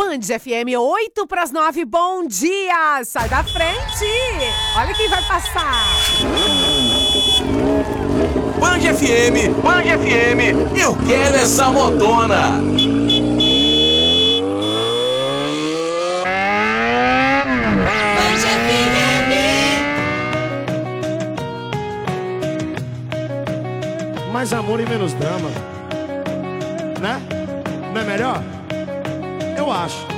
Band FM 8:09, bom dia! Sai da frente! Olha quem vai passar! Band FM, eu quero essa motona! Band FM. Mais amor e menos drama, né? Não é melhor? Eu acho.